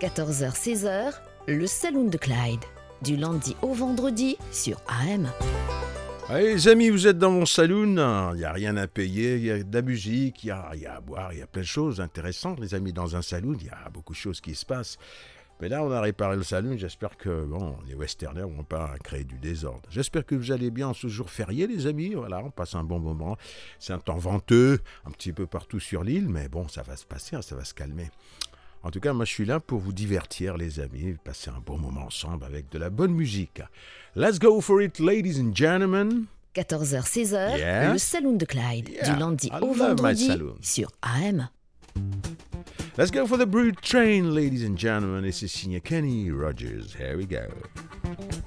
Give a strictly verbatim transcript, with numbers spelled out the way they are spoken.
quatorze heures seize heures, le Saloon de Clyde. Du lundi au vendredi sur A M. Allez les amis, vous êtes dans mon saloon, il n'y a rien à payer, il y a de la musique, il y a, il y a à boire, il y a plein de choses intéressantes les amis dans un saloon, il y a beaucoup de choses qui se passent. Mais là on a réparé le saloon, j'espère que bon, les westerners ne vont pas créer du désordre. J'espère que vous allez bien en ce jour férié les amis, voilà, on passe un bon moment. C'est un temps venteux, un petit peu partout sur l'île, mais bon ça va se passer, ça va se calmer. En tout cas, moi, je suis là pour vous divertir, les amis, passer un bon moment ensemble avec de la bonne musique. Let's go for it, ladies and gentlemen. quatorze heures seize heures, Yeah. le Saloon de Clyde. Yeah. Du lundi I au love my vendredi saloon. sur A M. Let's go for the Brood Train, ladies and gentlemen. Et c'est signé Kenny Rogers. Here we go.